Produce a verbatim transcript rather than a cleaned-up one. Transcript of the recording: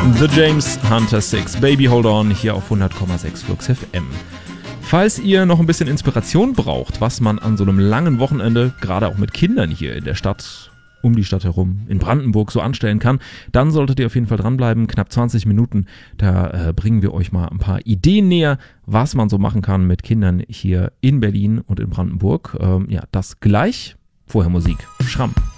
The James Hunter six, Baby Hold On, hier auf hundert Komma sechs Flux F M. Falls ihr noch ein bisschen Inspiration braucht, was man an so einem langen Wochenende, gerade auch mit Kindern hier in der Stadt, um die Stadt herum, in Brandenburg so anstellen kann, dann solltet ihr auf jeden Fall dranbleiben. Knapp zwanzig Minuten, da äh, bringen wir euch mal ein paar Ideen näher, was man so machen kann mit Kindern hier in Berlin und in Brandenburg. Ähm, ja, das gleich. Vorher Musik. Schramm.